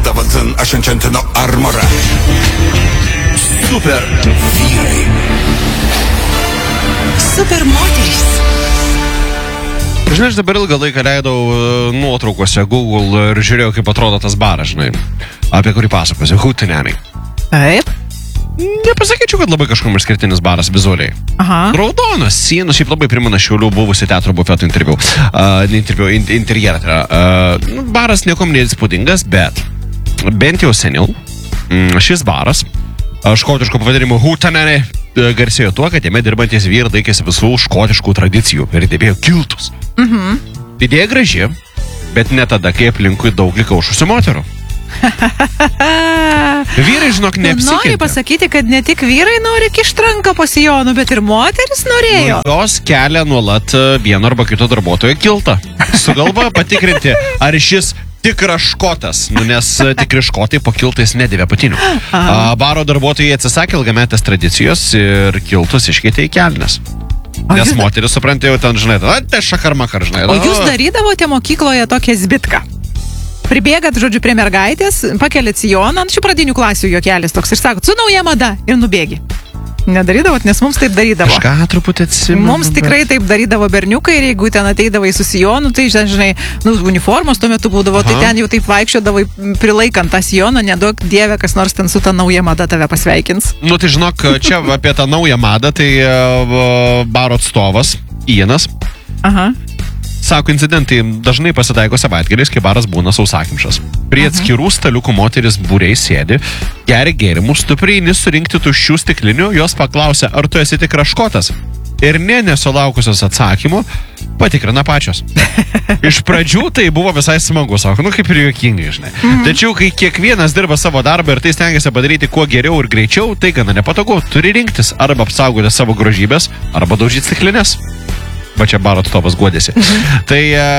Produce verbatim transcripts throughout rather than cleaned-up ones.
Davidson Ascension Armora. Super vyrai. Super moterys. Žinai, aš dabar ilgą laiką leidau nuotraukose Google ir žiūrėjau, kaip atrodo tas baras, žinai, apie kurį pasakosiu, Hootenanny. Taip. Nepasakyčiau, kad labai kažkom išskirtinis baras vizualiai. Aha. Raudonas sienos, šiaip labai primena Šiaulių buvusi teatro bufeto interviu. Uh, interviu in, interjerą. Tai yra, uh, baras niekom neįspūdingas, bet bent jau seniau mm, šis baras, uh, škotiško pavadinimu Hootenanny, uh, garsėjo tuo, kad jame dirbantis vyrai laikėsi visų škotiškų tradicijų ir dėvėjo kiltus. Mhm. Idėja graži, bet ne tada, kai aplinkui daug likaušusių moterų. Vyrai, žinok, neapsikentė. Nori pasakyti, kad ne tik vyrai nori kišti ranką po sijonu, bet ir moteris norėjo. Nu, jos kelia nuolat vieno arba kito darbuotojo kiltą. Sugalvoja patikrinti, ar šis tikras škotas, nu, nes tikri škotai po kiltais nedėvė patinių. A, baro darbuotojai atsisakė ilgametės tradicijos ir kiltus iškeitė į kelnes. O Nes jūs... moteris, suprantate, jau ten, žinai, tai šakarmakar, žinai. O jūs darydavote mokykloje tokią zbitką? Pribėgat, žodžiu, prie mergaitės, pakelit sijoną, ant šių pradinių klasių juokelis toks ir sakot, su nauja mada ir nubėgi. Nedarydavot, nes mums taip darydavo. Kažką truputį atsimenu. Mums tikrai taip darydavo berniukai ir jeigu ten ateidavai su sijonu, tai, žinai, nu, uniformos tuo metu būdavo, Aha. tai ten jau taip vaikščiodavai prilaikant tą sijoną, neduok dieve, kas nors ten su tą nauja mada tave pasveikins. Nu, tai žinok, čia apie tą naują madą, tai uh, baro atstovas, Ianas. Aha. Sako, incidentai dažnai pasitaiko savaitgaliais, kai baras būna sausakimšas. Prie atskirų staliukų moteris būriai sėdi, geria gėrimus, tu prieini surinkti tuščių stiklinių, jos paklausia, ar tu esi tikras škotas. Ir ne nesulaukusios atsakymų, patikrina pačios. Iš pradžių tai buvo visai smagu, sako, nu kaip ir juokingai, žinai. Mm-hmm. Tačiau, kai kiekvienas dirba savo darbą ir tai stengiasi padaryti kuo geriau ir greičiau, tai gana nepatogu. Turi rinktis arba apsaugoti savo grožybės, arba daužyti stiklinės. Va čia baro atstovas guodėsi. Mhm. Tai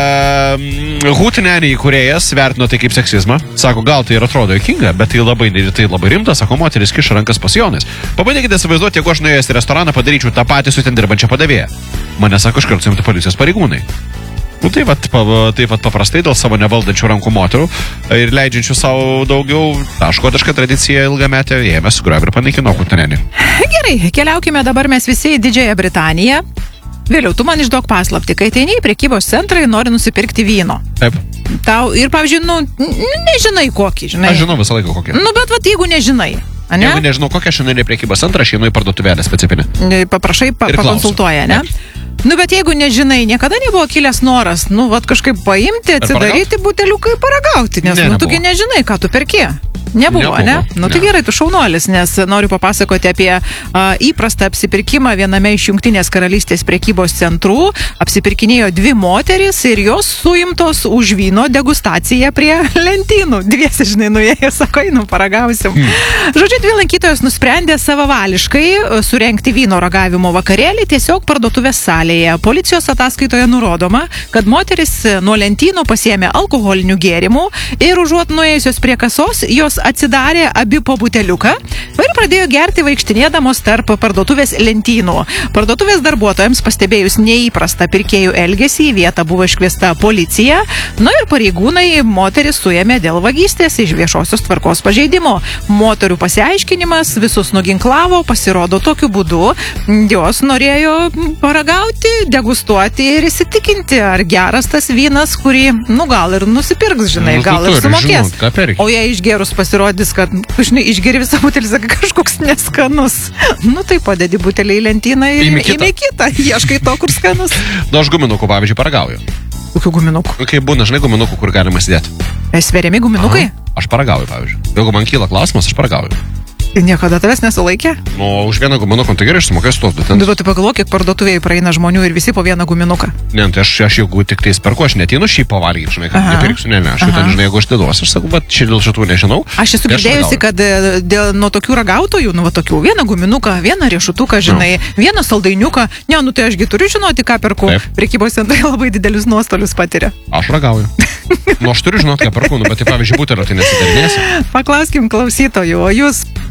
uh, Hootenanny įkūrėjas vertino tai kaip seksizmą. Sako, gal tai ir atrodo juokinga, bet tai labai, tai labai rimta. Sako, moteris kiša rankas pas jonais. Pabandykite įsivaizduoti, jeigu aš nuėjęs į restoraną padaryčiau tą patį su ten dirbančią padavėją. Mane, sako, iškart suimtų policijos pareigūnai. Nu tai vat, pa, tai vat paprastai dėl savo nevaldančių rankų moterų ir leidžiančių savo daugiau tą škotišką tradiciją ilgametę ėmė, sugriovė ir panaikino Hootenanny. Gerai, keliaukime dabar mes visi į Didžiąją Britaniją. Vėliau, tu man išduok paslaptį, kai ateini į prekybos centrą ir nori nusipirkti vyno. Taip. Tau ir, pavyzdžiui, nu, nežinai kokį, žinai. Aš žinau visą laiką kokį. Nu, bet vat, jeigu nežinai, ane? Jeigu nežinau kokią, aš einu į prekybos centrą, aš einu į parduotuvėlę specifinę. Paprašai, pa, pakonsultuoja, ne? Nu, bet jeigu nežinai, niekada nebuvo kilęs noras, nu, vat kažkaip paimti, atsidaryti buteliuką ir paragauti, nes, ne, nu, tugi nežinai, ką tu perki. Nebuvo, Nebuvo, ne? Nu, tai ne. gerai, tu šaunuolis, nes noriu papasakoti apie a, įprastą apsipirkimą viename iš Jungtinės karalystės prekybos centrų. Apsipirkinėjo dvi moteris ir jos suimtos už vyno degustaciją prie lentynų. Dviesi, žinai, nuėjo ir sako, einu, paragausim. Hmm. Žodžiu, dvi lankytojos nusprendė savavališkai surengti vyno ragavimo vakarėlį tiesiog parduotuvės salėje. Policijos ataskaitoje nurodoma, kad moteris nuo lentynų pasiėmė alkoholinių gėrimų ir užuot nuėjusios prie kasos, jos atsidarė abi po buteliuką ir pradėjo gerti vaikštinėdamos tarp parduotuvės lentynų. Parduotuvės darbuotojams pastebėjus neįprastą pirkėjų elgesį, į vietą buvo iškviesta policija, nu ir pareigūnai moteris suėmė dėl vagystės iš viešosios tvarkos pažeidimo. Moterių pasiaiškinimas visus nuginklavo, pasirodo tokiu būdu, jos norėjo paragauti, degustuoti ir įsitikinti, ar geras tas vynas, kurį, nu gal ir nusipirks, žinai, nu, gal ir turi, sumokės. Žinot, o jei išgėrus pasirodys, kad, žinai, išgeri visą butelį, sakai, kažkoks neskanus. Nu, tai padedi butelį į lentyną ir imi kitą. Imi kitą. Ieškai to, kur skanus. Nu, aš guminukų, pavyzdžiui, paragauju. Kokių guminukų? Kai būna, žinai, guminukų, kur galima sėdėti. Sveriami guminukai? Aha. Aš paragauju, pavyzdžiui. Jeigu man kyla klausimas, aš paragauju. Niekada tavęs nesulaikė? Nu, už vieną guminuką, tai gerai, aš sumokėsiu tos du ten. Bet tu pagalvok, kiek parduotuvėje praeina žmonių ir visi po vieną guminuką. Ne, tai aš, aš jeigu tik tais perku, aš neteinu šį pavalgyti, žinai, kad Aha. nepirksiu, ne, ne, aš jau ten, žinai, jeigu aš diduosiu, aš sakau, bet čia dėl šitų nežinau. Aš esu tai girdėjusi, kad dėl, nuo tokių ragautojų, nu, va tokių, vieną guminuką, vieną riešutuką, žinai, no. vieną saldainiuką, ne, nu, tai ašgi turiu žinoti, ką perku. Taip. Prekybos centrai labai didelius nuostolius patiria. Aš ragauju. Nu, aš turiu žinoti, ką perku, nu, bet tai, pavyzdžiui, butelio tai nesidarinėsi. Paklauskim klausytojų, o jūs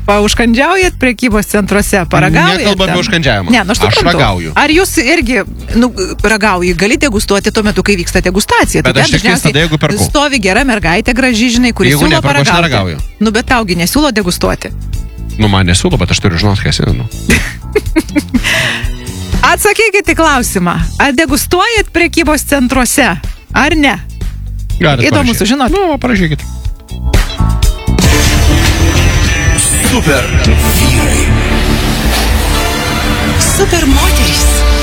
Paužkandžiaujat prekybos centruose, paragaujat? Nekalba apie ten? užkandžiavimą. Ne, nu aš, Aš suprantu. ragauju. Ar jūs irgi, nu, ragauji, gali degustuoti tuo metu, kai vyksta degustacija? Bet Tai aš ten tik tais dažniausiai tada, jeigu perku. Stovi gera mergaitė, graži, žinai, kuri Jeigu siūlo neperku, aš paragauti. neragauju. Nu, bet taugi nesiūlo degustuoti. Nu, man nesiūlo, bet aš turiu žinoti, kas yra. Nu. Atsakykite į klausimą. Ar degustuojat prekybos centruose? Ar ne? Galit Įdomu parašyt. sužinoti. Nu, parašykit. Super vyrai. Super moterys.